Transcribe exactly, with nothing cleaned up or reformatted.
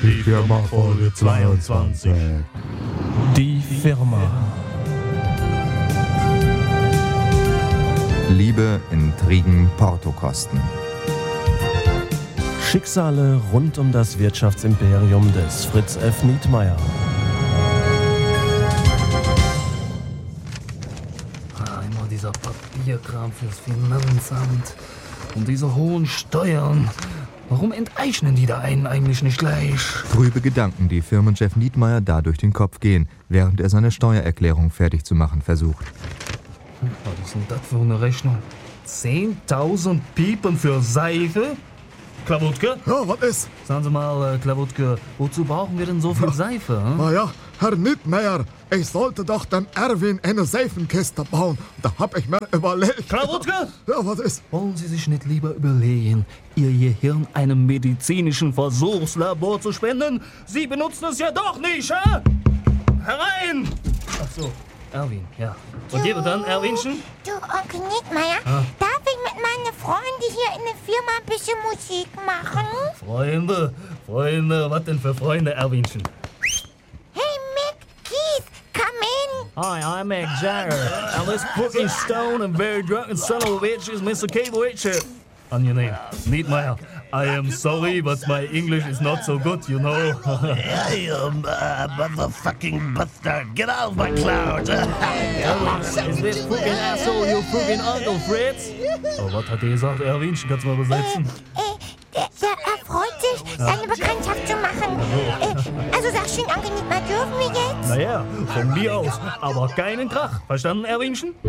Die Firma Folge zweiundzwanzig. Die Firma. Liebe, Intrigen, Portokosten. Schicksale rund um das Wirtschaftsimperium des Fritz F. Nietmeyer. Ah, immer dieser Papierkram fürs Finanzamt und diese hohen Steuern. Warum enteignen die da einen eigentlich nicht gleich? Trübe Gedanken, die Firmenchef Nietmeyer da durch den Kopf gehen, während er seine Steuererklärung fertig zu machen versucht. Was ist denn das für eine Rechnung? zehntausend Piepen für Seife? Klawutke? Ja, was ist? Sagen Sie mal, äh, Klawutke, wozu brauchen wir denn so viel Seife? Hm? Na ja, Herr Nietmeyer, ich sollte doch dem Erwin eine Seifenkiste bauen. Da hab ich mir überlegt. Klawutke? Ja, was ist? Wollen Sie sich nicht lieber überlegen, Ihr Gehirn einem medizinischen Versuchslabor zu spenden? Sie benutzen es ja doch nicht, hä? Herein! Ach so, Erwin, ja. Und ihr dann, Erwinchen? Du, Onkel Nietmeyer, Ah. darf ich mit meinen Freunden hier in der Firma ein bisschen Musik machen? Freunde, Freunde, was denn für Freunde, Erwinchen? Hey, Mick, Keith, come in. Hi, I'm Mick Jagger, and this fucking stone and very drunken son of a bitch is Mister Kabelwitch here. Angenehm. Nietmeyer, I am sorry, but my English is not so good, you know. Hey, um, uh, motherfucking bastard, get out of my cloud! Is this fucking asshole your fucking Uncle Fritz? Oh, was hat er gesagt, Erwinchen? Kannst du mal übersetzen? Äh, der, der erfreut sich, seine Bekanntschaft zu machen. Äh, also sag schön, Onkel Nietmeyer, dürfen wir jetzt? Naja, von mir aus, aber keinen Krach. Verstanden, Erwinchen?